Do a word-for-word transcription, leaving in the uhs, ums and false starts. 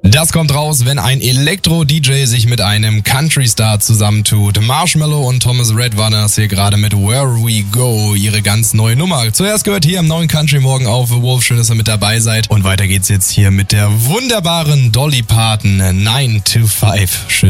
Das kommt raus, wenn ein Elektro-D J sich mit einem Country-Star zusammentut. Marshmello und Thomas Rhett waren das hier gerade mit Where We Go, ihre ganz neue Nummer. Zuerst gehört hier im neuen Country Morgen auf The Wolf. Schön, dass ihr mit dabei seid. Und weiter geht's jetzt hier mit der wunderbaren Dolly Parton, nine to five. Schön.